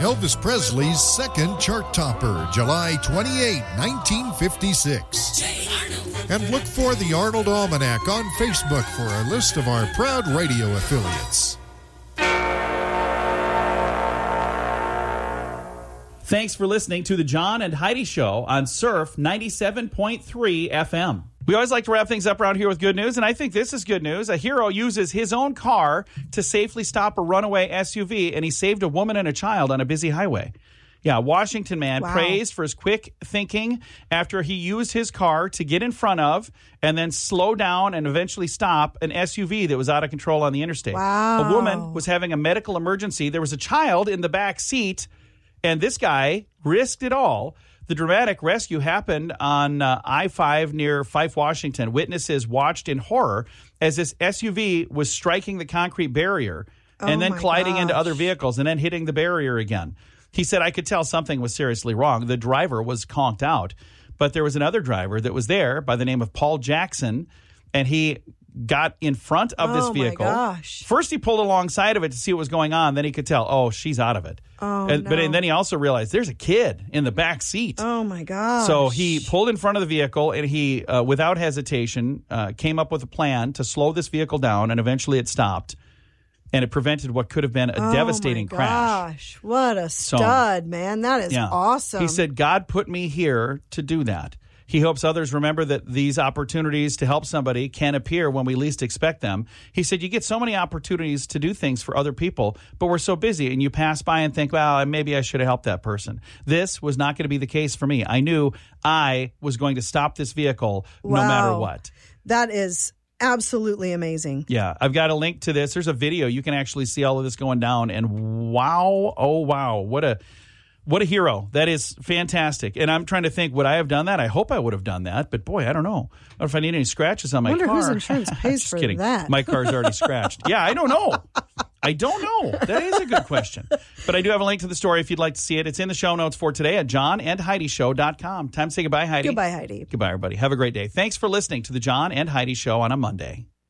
Elvis Presley's second chart topper, July 28, 1956. And look for the Arnold Almanac on Facebook for a list of our proud radio affiliates. Thanks for listening to the John and Heidi Show on Surf 97.3 FM. We always like to wrap things up around here with good news, and I think this is good news. A hero uses his own car to safely stop a runaway SUV, and he saved a woman and a child on a busy highway. Yeah, a Washington man praised for his quick thinking after he used his car to get in front of and then slow down and eventually stop an SUV that was out of control on the interstate. Wow. A woman was having a medical emergency. There was a child in the back seat, and this guy risked it all. The dramatic rescue happened on I-5 near Fife, Washington. Witnesses watched in horror as this SUV was striking the concrete barrier and then colliding into other vehicles and then hitting the barrier again. He said, I could tell something was seriously wrong. The driver was conked out, but there was another driver that was there by the name of Paul Jackson, and he got in front of this vehicle. First, he pulled alongside of it to see what was going on. Then he could tell, oh, she's out of it. But then he also realized there's a kid in the back seat. Oh, my gosh. So he pulled in front of the vehicle, and he, without hesitation, came up with a plan to slow this vehicle down, and eventually it stopped. And it prevented what could have been a devastating crash. Gosh, what a stud, man. That is awesome. He said, God put me here to do that. He hopes others remember that these opportunities to help somebody can appear when we least expect them. He said, you get so many opportunities to do things for other people, but we're so busy, and you pass by and think, well, maybe I should have helped that person. This was not going to be the case for me. I knew I was going to stop this vehicle no matter what. That is absolutely amazing. Yeah, I've got a link to this. There's a video. You can actually see all of this going down, and wow, oh wow, what a hero. That is fantastic. And I'm trying to think, would I have done that? I hope I would have done that, but boy, I don't know. What if I need any scratches on my car? I wonder whose insurance pays for kidding. that. My car's already scratched. Yeah, I don't know. I don't know. That is a good question. But I do have a link to the story if you'd like to see it. It's in the show notes for today at johnandheidishow.com. Time to say goodbye, Heidi. Goodbye, Heidi. Goodbye, everybody. Have a great day. Thanks for listening to the John and Heidi Show on a Monday.